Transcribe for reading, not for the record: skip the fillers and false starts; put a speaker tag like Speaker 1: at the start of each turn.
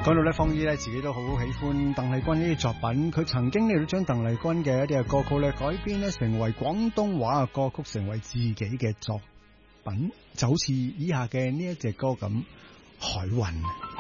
Speaker 1: 講到咧，方姨咧自己都好喜歡鄧麗君呢啲作品，佢曾經咧都將鄧麗君嘅一啲嘅歌曲咧改編咧成為廣東話嘅歌曲，成為自己嘅作品，就好似以下嘅呢一隻歌咁，《海運》。